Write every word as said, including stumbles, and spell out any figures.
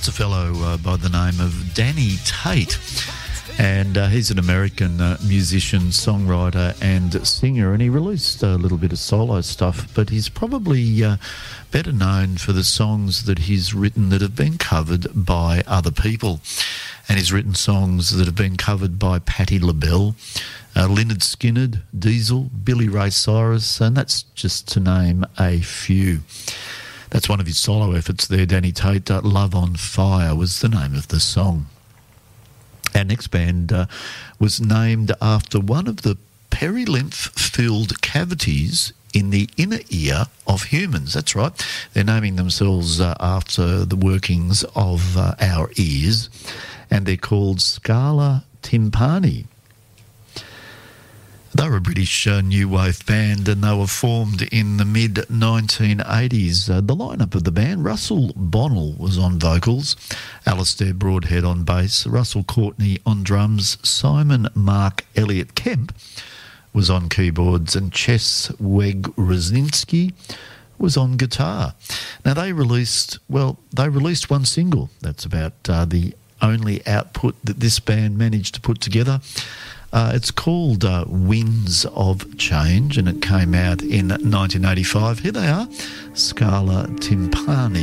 a fellow uh, by the name of Danny Tate, and uh, he's an American uh, musician, songwriter and singer, and he released a little bit of solo stuff, but he's probably uh, better known for the songs that he's written that have been covered by other people. And he's written songs that have been covered by Patti LaBelle, uh, Lynyrd Skynyrd, Diesel, Billy Ray Cyrus, and that's just to name a few. That's one of his solo efforts there, Danny Tate. Uh, Love on Fire was the name of the song. Our next band uh, was named after one of the perilymph-filled cavities in the inner ear of humans. That's right. They're naming themselves uh, after the workings of uh, our ears, and they're called Scala Timpani. They were a British uh, new wave band, and they were formed in the mid nineteen eighties. Uh, the lineup of the band: Russell Bonnell was on vocals, Alistair Broadhead on bass, Russell Courtney on drums, Simon Mark Elliott Kemp was on keyboards, and Ches Weg Rosinski was on guitar. Now they released, well, they released one single. That's about uh, the only output that this band managed to put together. Uh, it's called uh, Winds of Change, and it came out in nineteen eighty-five. Here they are, Scala Timpani.